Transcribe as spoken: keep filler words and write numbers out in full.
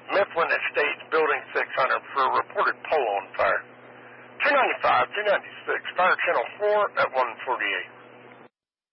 Mifflin Estates, Building six hundred, for a reported pole on fire. two ninety-five, two ninety-six, Fire Channel four at one forty-eight.